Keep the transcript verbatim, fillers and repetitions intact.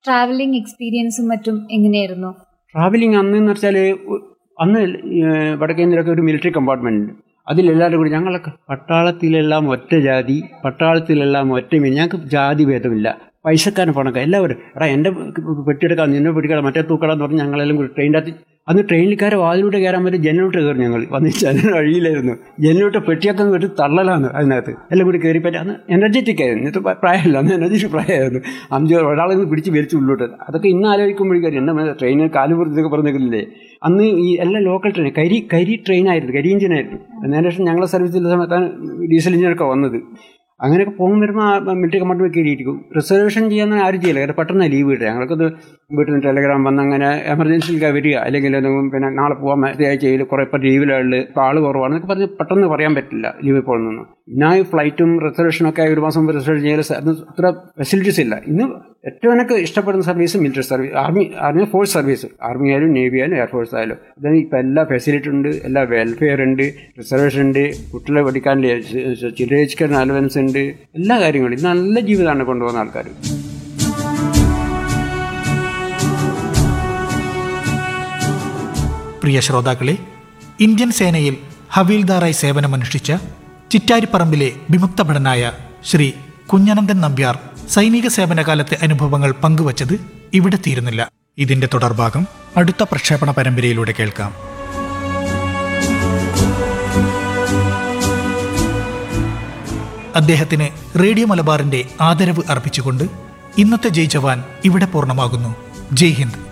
Travelling എക്സ്പീരിയൻസും മറ്റും എങ്ങനെയായിരുന്നു? ട്രാവലിംഗ് അന്ന് വെച്ചാൽ അന്ന് വടക്കേന്ത്യയിലൊക്കെ ഒരു മിലിറ്ററി കമ്പാർട്ട്മെന്റ് ഉണ്ട്. അതിലെല്ലാവരും കൂടി ഞങ്ങളൊക്കെ പട്ടാളത്തിലെല്ലാം ഒറ്റ ജാതി, പട്ടാളത്തിലെല്ലാം ഒറ്റ മീൻ, ഞങ്ങൾക്ക് ജാതി ഭേദമില്ല. പൈസക്കാരൻ പണക്കാർ എല്ലാവരും എടാ എൻ്റെ പെട്ടിയെടുക്കാം, നിന്നെ പിടിക്കണം, മറ്റേ തൂക്കടാന്ന് പറഞ്ഞ് ഞങ്ങളെല്ലാം കൂടി ട്രെയിനിൻ്റെ അകത്ത് അന്ന് ട്രെയിനിൽക്കാരെ വാതിലൂടെ കയറാൻ പറ്റും, ജനലോട്ട് കയറി ഞങ്ങൾ വന്ന് ജനൽ വഴിയിലായിരുന്നു. ജനലോട്ട് പെട്ടിയൊക്കെ വിട്ട് തള്ളലാണ് അതിനകത്ത് എല്ലാം കൂടി കയറി പറ്റി. അന്ന് എനർജറ്റിക് ആയിരുന്നു, ഇന്നത്തെ പ്രായമല്ല, അന്ന് എനർജറ്റിക് പ്രായമായിരുന്നു. അഞ്ച് ഒരാളെ നിന്ന് പിടിച്ച് വലിച്ച് ഉള്ളോട്ട് അതൊക്കെ ഇന്ന് ആലോചിക്കുമ്പോഴേക്കും എന്നെ ട്രെയിനിൽ കാലുപുറത്തൊക്കെ പറഞ്ഞില്ലേ. അന്ന് ഈ എല്ലാം ലോക്കൽ ട്രെയിൻ, കരി കരി ട്രെയിനായിരുന്നു, കരി എഞ്ചിനായിരുന്നു. അതിന് ശേഷം ഞങ്ങളെ സർവീസിൽ സമയത്താണ് ഡീസൽ എഞ്ചിനൊക്കെ വന്നത്. അങ്ങനെയൊക്കെ പോകുമ്പോൾ വരുമ്പോൾ മിലിറ്ററി കമ്പാർട്ട്മെന്റ് കയറിയിരിക്കും. റിസർവേഷൻ ചെയ്യാൻ ആരും ചെയ്യില്ല, കാരണം പെട്ടെന്ന് ലീവ് കിട്ടുക. ഞങ്ങൾക്കത് വീട്ടിൽ നിന്ന് ടെലഗ്രാം വന്ന് അങ്ങനെ എമർജൻസിയിലൊക്കെ വരിക, അല്ലെങ്കിൽ പിന്നെ നാളെ പോകാൻ ആഴ്ചയിൽ കുറേ ഇപ്പോൾ ലീവിലുള്ള ഇപ്പോൾ ആൾ കുറവാണ് എന്നൊക്കെ പറഞ്ഞ് പെട്ടെന്ന് പറയാൻ പറ്റില്ല ലീവിൽ പോകുന്നൊന്നും. ഞാൻ ഈ ഫ്ലൈറ്റും റിസർവേഷനൊക്കെ ഒരു മാസം റിസർവേഷൻ ചെയ്യൽ അത്ര ഫെസിലിറ്റീസ് ഇല്ല. ഇന്ന് ഏറ്റവും എനിക്ക് ഇഷ്ടപ്പെടുന്ന service military service, army army force service, army ആയാലും നേവി ആയാലും എയർഫോഴ്സ് ആയാലും. അതായത് ഇപ്പം എല്ലാ ഫെസിലിറ്റി ഉണ്ട്, എല്ലാ വെൽഫെയർ ഉണ്ട്, റിസർവേഷൻ ഉണ്ട്, കുട്ടികളെ പഠിക്കാൻ ചിൽഡ്രൻ എഡ്യൂക്കേഷൻ അലവൻസ് ഉണ്ട്, എല്ലാ കാര്യങ്ങളും. ഇത് നല്ല ജീവിതമാണ് കൊണ്ടുപോകുന്ന ആൾക്കാർ. പ്രിയ ശ്രോതാക്കളെ, ഇന്ത്യൻ സേനയിൽ ഹവീൽദാറായി സേവനമനുഷ്ഠിച്ച ചിറ്റാരിപ്പറമ്പിലെ വിമുക്ത ഭടനായ ശ്രീ കുഞ്ഞനന്ദൻ നമ്പ്യാർ സൈനിക സേവനകാലത്തെ അനുഭവങ്ങൾ പങ്കുവച്ചത് ഇവിടെ തീരുന്നില്ല. ഇതിന്റെ തുടർഭാഗം അടുത്ത പ്രക്ഷേപണ പരമ്പരയിലൂടെ കേൾക്കാം. അദ്ദേഹത്തിന് റേഡിയോ മലബാറിന്റെ ആദരവ് അർപ്പിച്ചുകൊണ്ട് ഇന്നത്തെ ജയ് ജവാൻ ഇവിടെ പൂർണ്ണമാകുന്നു. ജയ് ഹിന്ദ്.